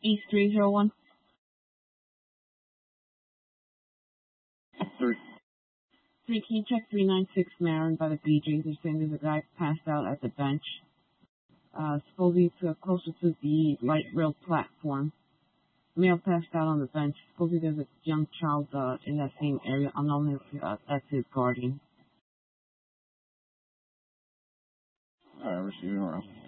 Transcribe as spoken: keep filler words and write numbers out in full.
East three zero one. Three. Three, can you check three nine six Marin by the B J? They're saying there's a guy passed out at the bench. Uh, supposedly to closer to the light rail platform. Male passed out on the bench. Supposedly there's a young child uh, in that same area. Unknown if uh, that's his guardian. Alright, receiving around.